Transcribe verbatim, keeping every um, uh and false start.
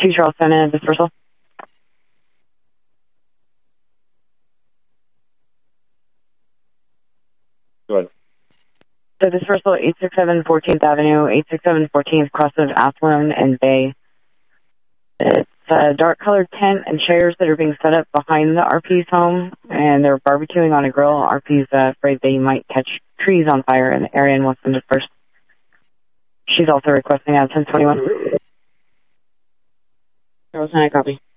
two Charleston and dispersal. Go ahead. So dispersal eight six seven fourteenth Avenue, eight six seven fourteenth cross of Athlone and Bay. It's a dark-colored tent and chairs that are being set up behind the R P's home, and they're barbecuing on a grill. R P's uh, afraid they might catch trees on fire in the area and wants them dispersed. She's also requesting out ten twenty-one. Charles, I copy.